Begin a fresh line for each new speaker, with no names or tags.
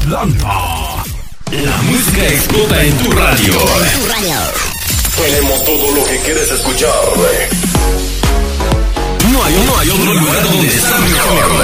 Atlanta. La música explota en tu radio.
Tenemos todo lo que quieres escuchar.
No hay otro lugar donde está mejor.